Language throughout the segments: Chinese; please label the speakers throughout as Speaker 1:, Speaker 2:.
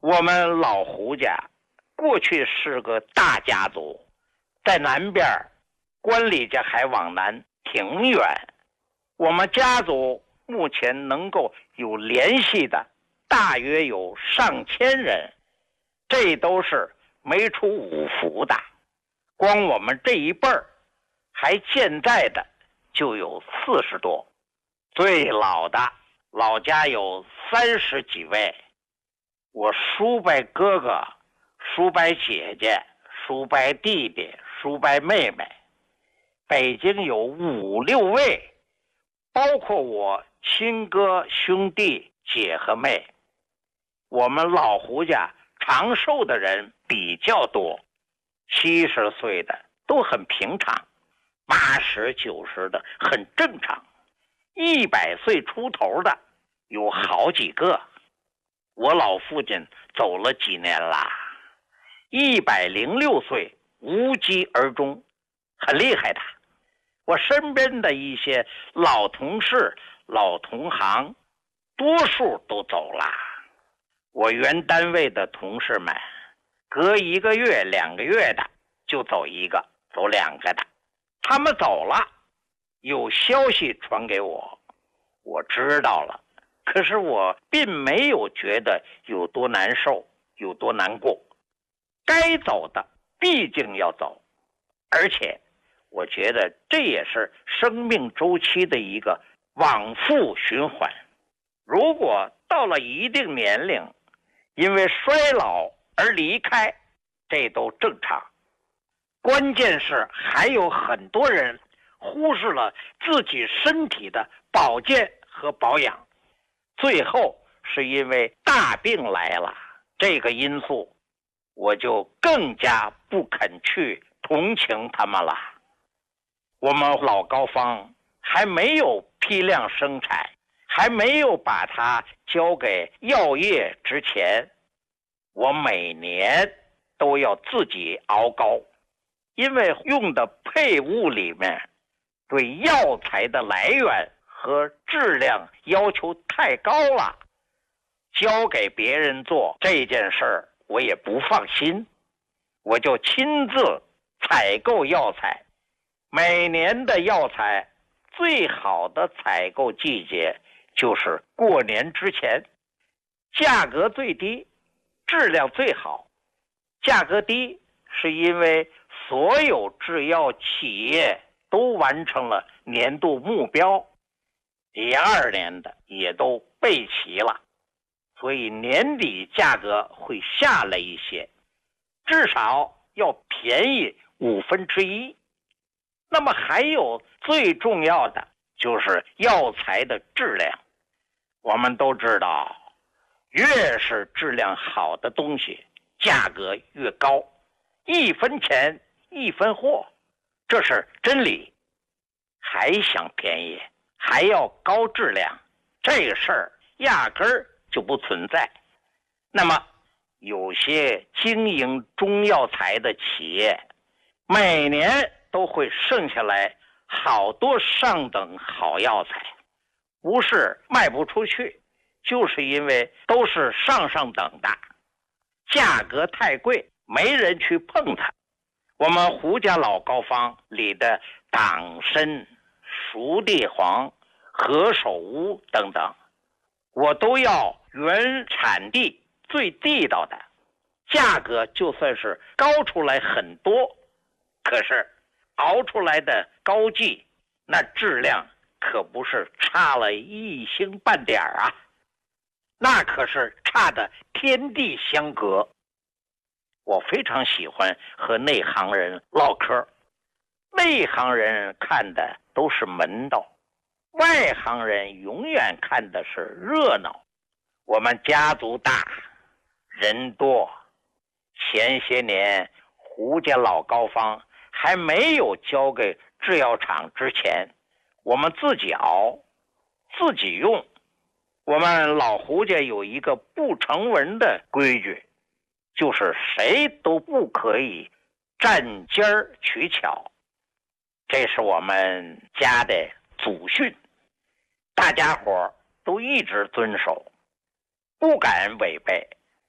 Speaker 1: 我们老胡家过去是个大家族，在南边，关李家还往南挺远。我们家族目前能够有联系的大约有上千人，这都是没出五福的。光我们这一辈儿还健在的就有40多，最老的老家有30几位。我叔伯哥哥、叔伯姐姐、叔伯弟弟、叔伯妹妹，北京有5、6位，包括我亲哥、兄弟、姐和妹。我们老胡家长寿的人比较多，70岁的都很平常，80、90的很正常，100岁出头的有好几个。我老父亲走了几年啦，106岁无疾而终，很厉害的。我身边的一些老同事、老同行，多数都走了。我原单位的同事们，隔1个月、2个月的就走1个，走2个的。他们走了，有消息传给我，我知道了。可是我并没有觉得有多难受，有多难过。该走的毕竟要走，而且我觉得这也是生命周期的一个往复循环。如果到了一定年龄，因为衰老而离开，这都正常。关键是还有很多人忽视了自己身体的保健和保养，最后是因为大病来了，这个因素我就更加不肯去同情他们了。我们老高方还没有批量生产，还没有把它交给药业之前，我每年都要自己熬膏，因为用的配物里面对药材的来源和质量要求太高了，交给别人做这件事儿我也不放心，我就亲自采购药材。每年的药材最好的采购季节就是过年之前，价格最低，质量最好。价格低是因为所有制药企业都完成了年度目标，第2年的也都备齐了，所以年底价格会下来一些，至少要便宜1/5。那么还有最重要的就是药材的质量。我们都知道，越是质量好的东西，价格越高，1分钱1分货，这是真理。还想便宜，还要高质量，这个事儿压根儿就不存在。那么有些经营中药材的企业，每年都会剩下来好多上等好药材，不是卖不出去，就是因为都是上等的，价格太贵，没人去碰它。我们胡家老膏方里的党参、熟地黄、何首乌等等，我都要原产地最地道的，价格就算是高出来很多，可是熬出来的膏剂那质量可不是差了1星半点啊，那可是差的天地相隔。我非常喜欢和内行人唠嗑，内行人看的都是门道，外行人永远看的是热闹。我们家族大，人多，前些年胡家老膏方还没有交给制药厂之前，我们自己熬自己用。我们老胡家有一个不成文的规矩，就是谁都不可以占尖儿取巧，这是我们家的祖训，大家伙都一直遵守，不敢违背。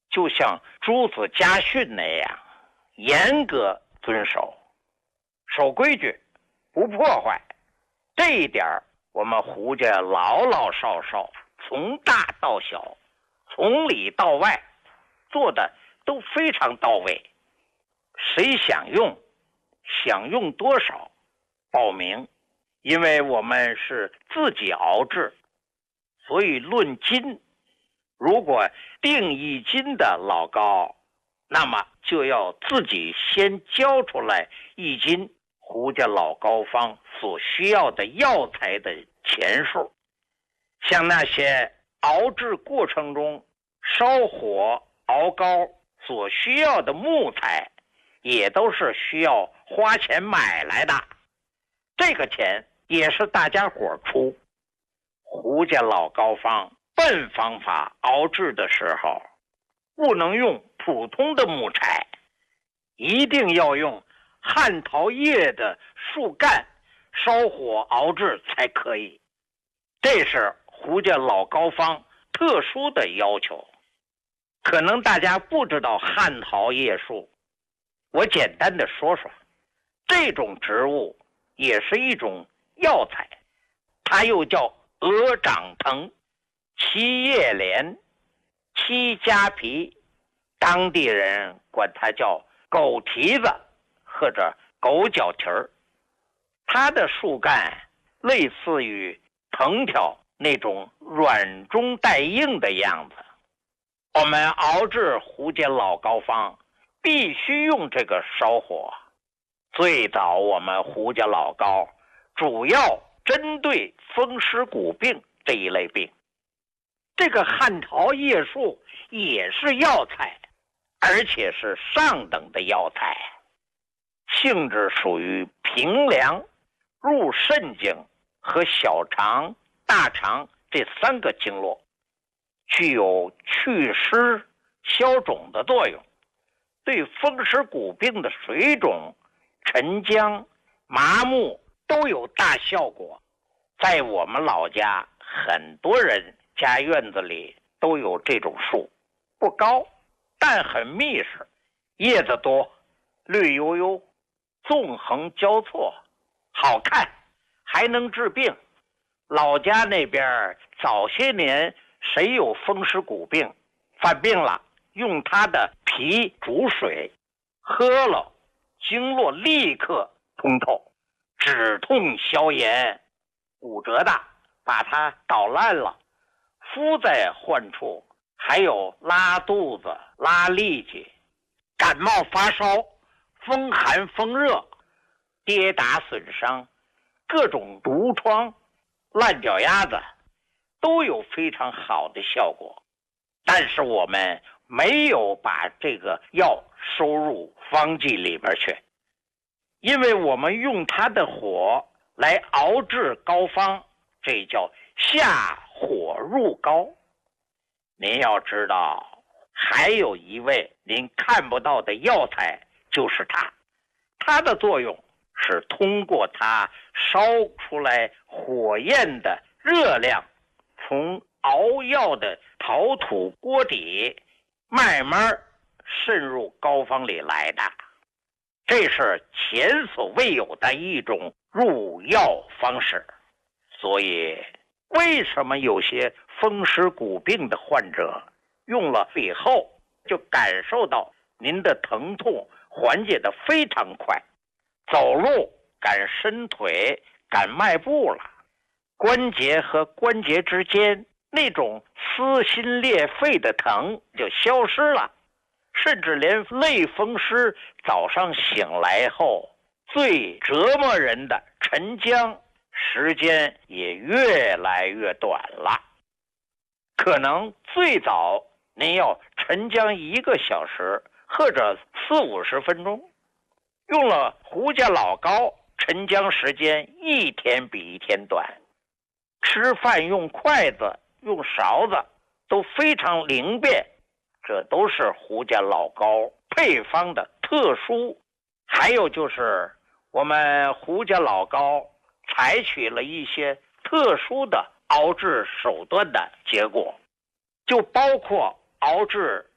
Speaker 1: 就像朱子家训那样，严格遵守，守规矩，不破坏。这一点我们胡家老老少少，从大到小，从里到外，做的都非常到位。谁想用多少，报名。因为我们是自己熬制，所以论斤，如果定1斤的老高，那么就要自己先交出来1斤胡家老高方所需要的药材的钱数。像那些熬制过程中烧火熬膏所需要的木材，也都是需要花钱买来的，这个钱也是大家伙出。胡家老高方笨方法熬制的时候，不能用普通的木柴，一定要用汉桃叶的树干烧火熬制才可以。这是胡家老高方特殊的要求。可能大家不知道汉桃叶树，我简单的说说。这种植物也是一种药材，它又叫鹅掌藤、七叶莲、七家皮，当地人管它叫狗蹄子或者狗脚蹄儿。它的树干类似于藤条那种软中带硬的样子。我们熬制胡家老高方必须用这个烧火。最早我们胡家老高主要针对风湿骨病这一类病。这个汉桃叶树也是药材，而且是上等的药材，性质属于平凉、入肾经和小肠、大肠这3个经络，具有祛湿消肿的作用，对风湿骨病的水肿、沉僵、麻木都有大效果。在我们老家，很多人家院子里都有这种树，不高，但很密实，叶子多，绿油油，纵横交错，好看，还能治病。老家那边早些年谁有风湿骨病犯病了，用它的皮煮水喝了，经络立刻通透，止痛消炎，骨折的把它捣烂了，敷在患处，还有拉肚子、拉痢疾、感冒发烧、风寒风热、跌打损伤、各种毒疮、烂脚丫子，都有非常好的效果。但是我们没有把这个药收入方剂里边去，因为我们用它的火来熬制膏方，这叫下火入膏。您要知道，还有一味您看不到的药材，就是它的作用是通过它烧出来火焰的热量，从熬药的陶土锅底慢慢渗入膏方里来的。这是前所未有的一种入药方式。所以为什么有些风湿骨病的患者用了以后就感受到您的疼痛缓解得非常快，走路敢伸腿，敢迈步了，关节和关节之间那种撕心裂肺的疼就消失了，甚至连类风湿早上醒来后最折磨人的沉僵时间也越来越短了。可能最早您要沉僵1个小时或者40-50分钟，用了胡家老膏，沉僵时间一天比一天短，吃饭用筷子用勺子都非常灵便，这都是胡家老膏配方的特殊。还有就是我们胡家老膏采取了一些特殊的熬制手段的结果，就包括熬制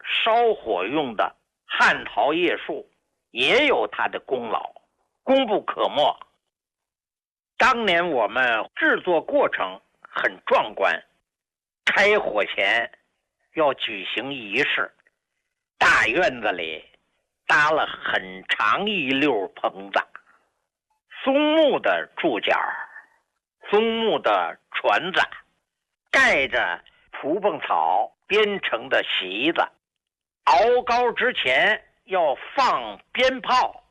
Speaker 1: 烧火用的汉桃叶树也有它的功劳，功不可没。当年我们制作过程很壮观，开火前要举行仪式，大院子里搭了很长一溜棚子，松木的柱脚，松木的船子，盖着蒲蓬草编成的席子，熬膏之前要放鞭炮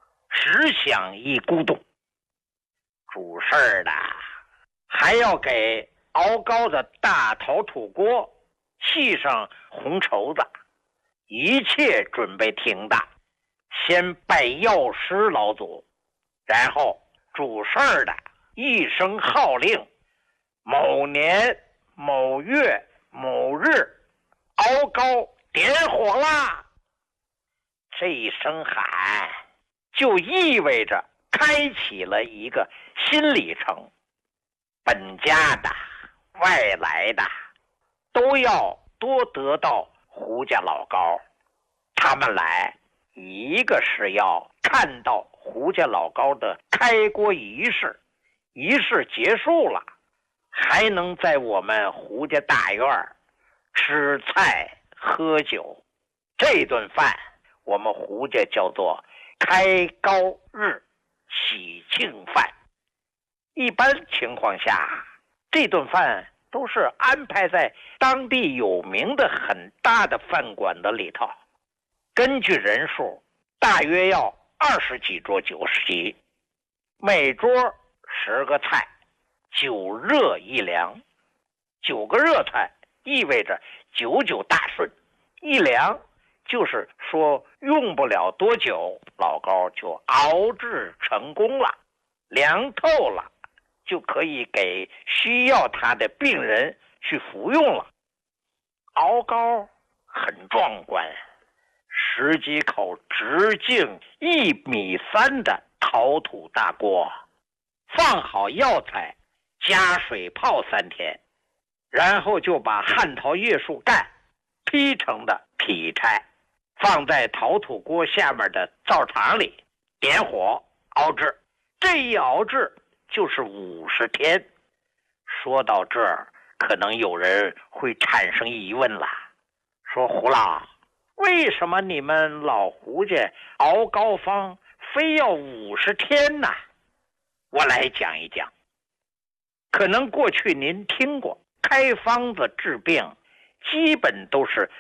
Speaker 1: ，10响一咕咚。主事儿的还要给熬膏的大陶土锅系上红绸子，一切准备停当，先拜药师老祖，然后主事儿的一声号令，某年某月某日熬膏点火啦。这一声喊就意味着开启了一个新里程，本家的外来的都要多得到胡家老高。他们来，一个是要看到胡家老高的开锅仪式，仪式结束了，还能在我们胡家大院吃菜喝酒。这顿饭我们胡家叫做开高日喜庆饭。一般情况下，这顿饭都是安排在当地有名的很大的饭馆的里头，根据人数大约要20几桌酒席，每桌10个菜，9热1凉。9个热菜意味着久大顺，一凉就是说用不了多久，老高就熬制成功了，凉透了，就可以给需要它的病人去服用了。熬膏很壮观，10几口直径1.3米的陶土大锅，放好药材，加水泡3天，然后就把汉桃叶树干劈成的劈柴，放在陶土锅下面的灶场里，点火熬制。这一熬制就是50天。说到这儿，可能有人会产生疑问了，说胡老，为什么你们老胡家熬膏方非要50天呢？我来讲一讲。可能过去您听过，开方子治病基本都是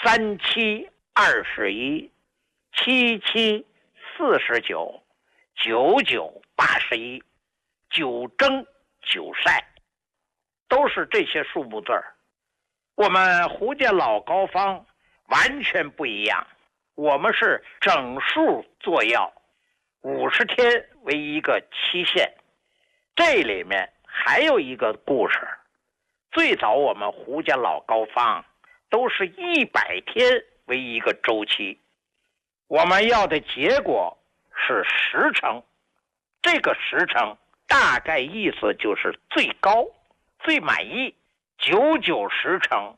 Speaker 1: 37、21、77、49、99、81、9蒸9晒，都是这些数目字儿。我们胡家老膏方完全不一样，我们是整数做药，50天为一个期限。这里面还有一个故事，最早我们胡家老膏方都是100天为一个周期，我们要的结果是10成。这个10成大概意思就是最高最满意，99、10成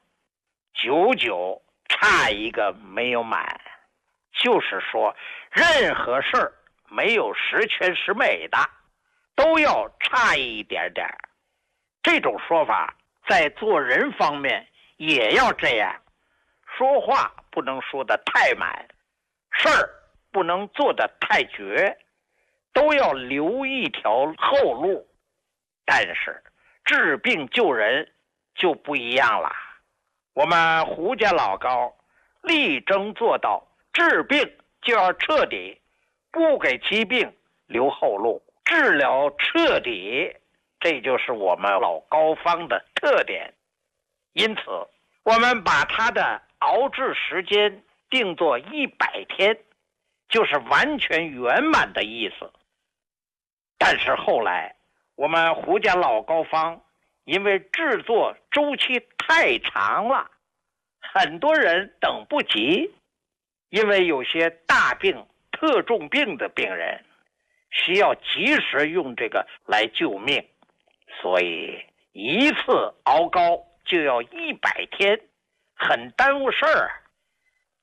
Speaker 1: ，99差一个没有满，就是说任何事儿没有十全十美的，都要差一点点。这种说法在做人方面也要这样，说话不能说得太满，事儿不能做得太绝，都要留一条后路。但是治病救人就不一样了，我们胡家老高力争做到治病就要彻底，不给疾病留后路，治疗彻底，这就是我们老高方的特点。因此我们把它的熬制时间定作100天，就是完全圆满的意思。但是后来我们胡家老膏方因为制作周期太长了，很多人等不及，因为有些大病特重病的病人需要及时用这个来救命，所以一次熬膏就要100天，很耽误事儿。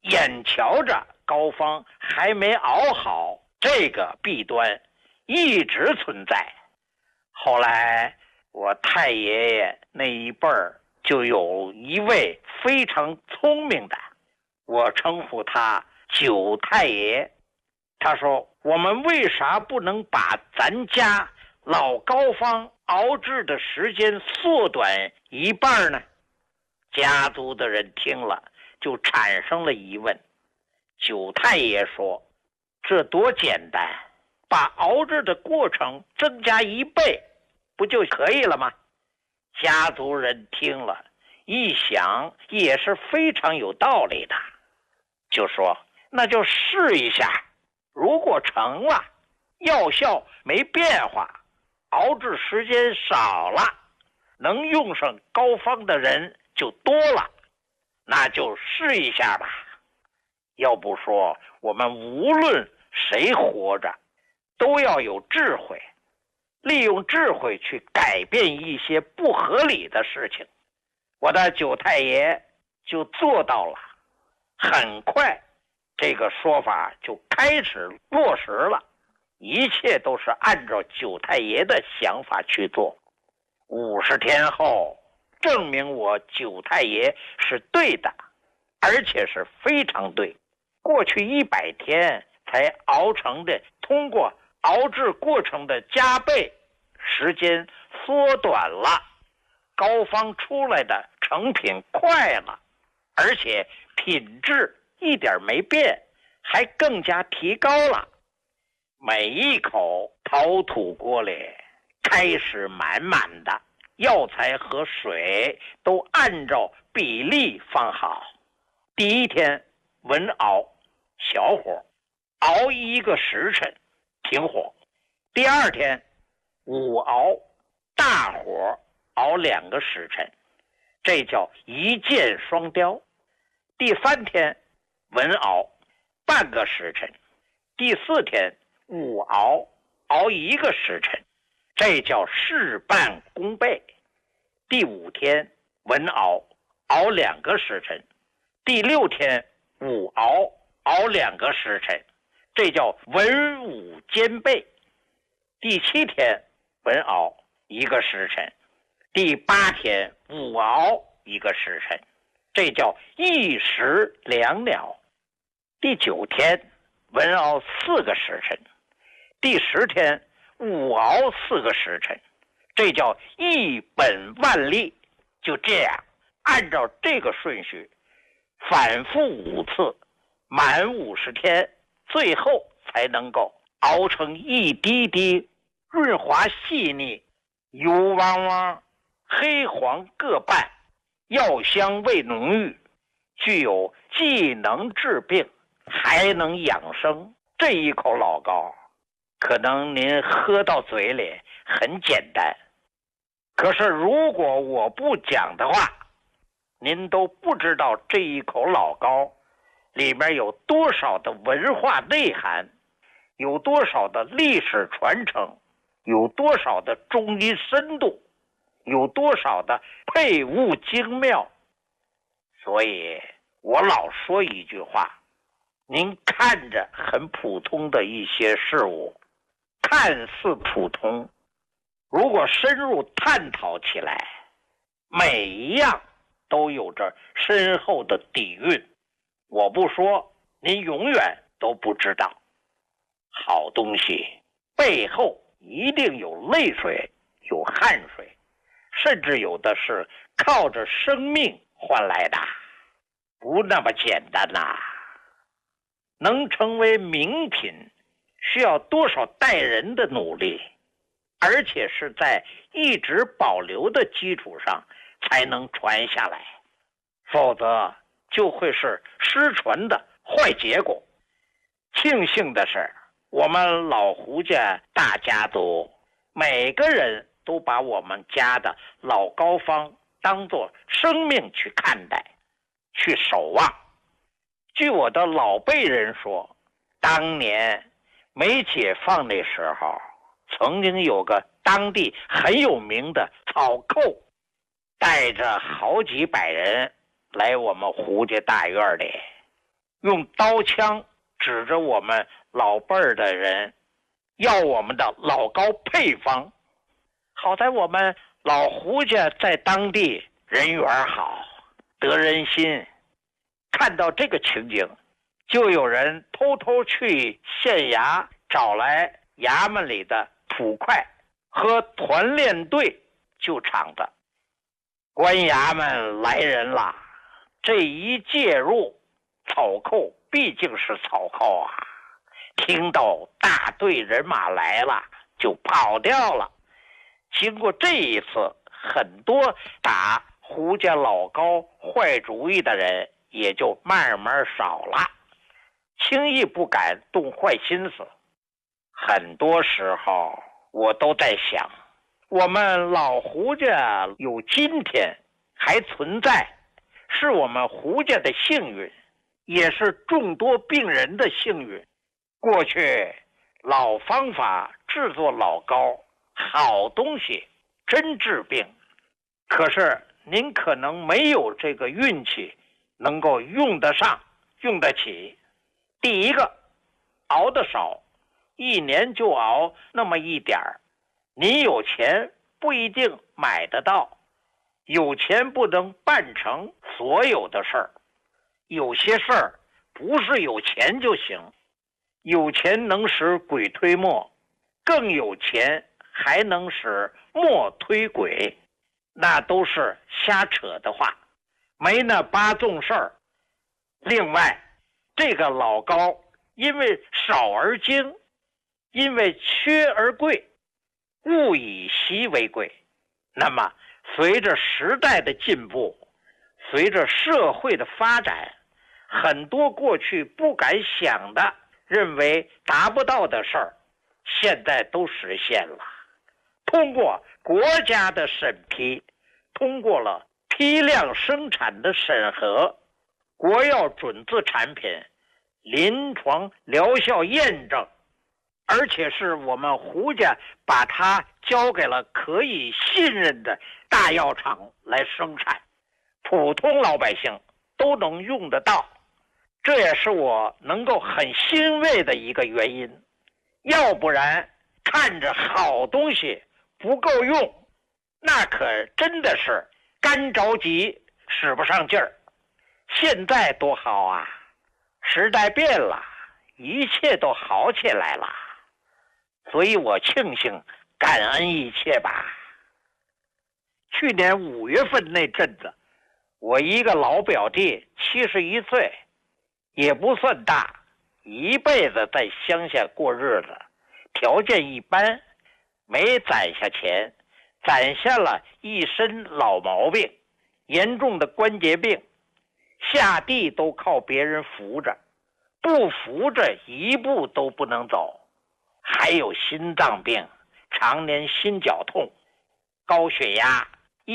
Speaker 1: 眼瞧着高方还没熬好，这个弊端一直存在。后来我太爷爷那一辈儿就有一位非常聪明的，我称呼他九太爷。他说，我们为啥不能把咱家老高方熬制的时间缩短一半呢？家族的人听了就产生了疑问。九太爷说，这多简单，把熬制的过程增加1倍不就可以了吗？家族人听了一想也是非常有道理的，就说那就试一下，如果成了，药效没变化，熬制时间少了，能用上高方的人就多了，那就试一下吧。要不说我们无论谁活着都要有智慧，利用智慧去改变一些不合理的事情。我的九太爷就做到了，很快这个说法就开始落实了，一切都是按照九太爷的想法去做。50天后，证明我九太爷是对的，而且是非常对。过去100天才熬成的，通过熬制过程的加倍，时间缩短了，高方出来的成品快了，而且品质一点没变，还更加提高了。每一口陶土锅里开始满满的，药材和水都按照比例放好。第一天文熬小火，熬1个时辰停火。第2天午熬大火，熬2个时辰，这叫一箭双雕。第3天文熬半个时辰。第4天午熬1个时辰，这叫事半功倍。第5天文熬2个时辰。第6天午熬2个时辰，这叫文武兼备。第7天文熬1个时辰。第8天午熬1个时辰，这叫一石两鸟。第9天文熬4个时辰。第10天午熬4个时辰，这叫一本万利。就这样按照这个顺序反复5次，满50天，最后才能够熬成一滴滴润滑细腻，油汪汪黑黄各半，药香味浓郁，具有既能治病还能养生。这一口老高可能您喝到嘴里很简单，可是如果我不讲的话，您都不知道这一口老高里面有多少的文化内涵，有多少的历史传承，有多少的中医深度，有多少的配物精妙。所以我老说一句话，您看着很普通的一些事物，看似普通，如果深入探讨起来，每一样都有着深厚的底蕴。我不说，您永远都不知道。好东西背后一定有泪水，有汗水，甚至有的是靠着生命换来的，不那么简单呐。能成为名品，需要多少代人的努力，而且是在一直保留的基础上才能传下来，否则就会是失传的坏结果。庆幸的是，我们老胡家大家族每个人都把我们家的老高方当作生命去看待，去守望。据我的老辈人说，当年没解放那时候，曾经有个当地很有名的草寇，带着好几百人来我们胡家大院里， 用刀枪指着我们老辈儿的人，要我们的老高配方。好在我们老胡家在当地人缘好，得人心。看到这个情景，就有人偷偷去县衙找来衙门里的捕快和团练队救场子。官衙们来人了，这一介入，草寇毕竟是草寇啊，听到大队人马来了就跑掉了。经过这一次，很多打胡家老高坏主意的人也就慢慢少了，轻易不敢动坏心思。很多时候我都在想，我们老胡家有今天还存在，是我们胡家的幸运，也是众多病人的幸运。过去老方法制作老高，好东西真治病，可是您可能没有这个运气能够用得上用得起。第一个，熬得少，一年就熬那么一点儿，您有钱不一定买得到，有钱不能办成所有的事儿，有些事儿不是有钱就行，有钱能使鬼推磨，更有钱还能使磨推鬼，那都是瞎扯的话，没那八宗事儿。另外，这个老高因为少而精，因为缺而贵，物以稀为贵。那么随着时代的进步，随着社会的发展，很多过去不敢想的，认为达不到的事儿，现在都实现了。通过国家的审批，通过了批量生产的审核，国药准字产品临床疗效验证，而且是我们胡家把它交给了可以信任的大药厂来生产，普通老百姓都能用得到，这也是我能够很欣慰的一个原因。要不然看着好东西不够用，那可真的是干着急使不上劲儿。现在多好啊，时代变了，一切都好起来了，所以我庆幸感恩一切吧。去年5月份那阵子，我一个老表弟71岁，也不算大，一辈子在乡下过日子，条件一般，没攒下钱，攒下了一身老毛病，严重的关节病，下地都靠别人扶着，不扶着一步都不能走，还有心脏病，常年心绞痛，高血压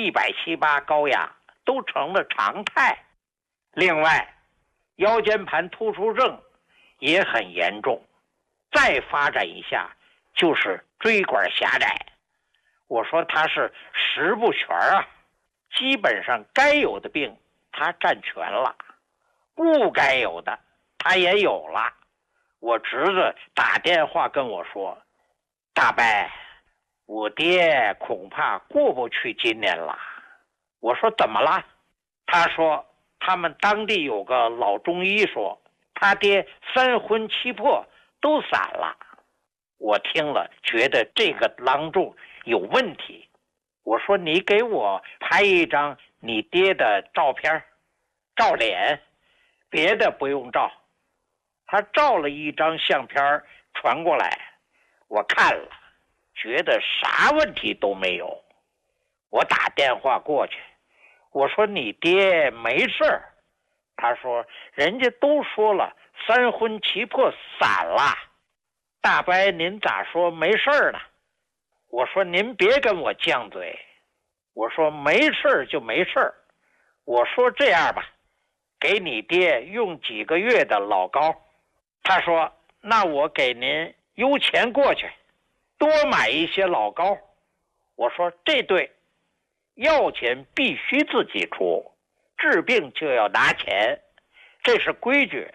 Speaker 1: 178高压都成了常态。另外腰间盘突出症也很严重，再发展一下就是椎管狭窄。我说他是十不全啊，基本上该有的病他占全了，不该有的他也有了。我侄子打电话跟我说，大伯，我爹恐怕过不去今年了。我说怎么了？他说他们当地有个老中医说，他爹3婚7破都散了。我听了觉得这个郎中有问题。我说你给我拍一张你爹的照片，照脸，别的不用照。他照了一张相片传过来，我看了，觉得啥问题都没有。我打电话过去，我说你爹没事儿。他说人家都说了3婚7破散了，大伯您咋说没事儿呢？我说您别跟我犟嘴，我说没事儿就没事儿。我说这样吧，给你爹用几个月的老高。他说那我给您邮钱过去，多买一些老高。我说这对，药钱必须自己出，治病就要拿钱，这是规矩。